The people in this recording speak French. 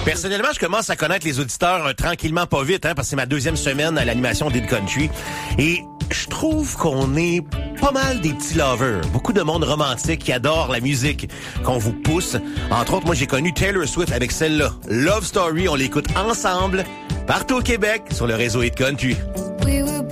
Personnellement, je commence à connaître les auditeurs tranquillement pas vite, parce que c'est ma 2e semaine à l'animation d'Hit Country. Et je trouve qu'on est pas mal des petits lovers. Beaucoup de monde romantique qui adore la musique qu'on vous pousse. Entre autres, moi, j'ai connu Taylor Swift avec celle-là. Love Story, on l'écoute ensemble, partout au Québec, sur le réseau Hit Country.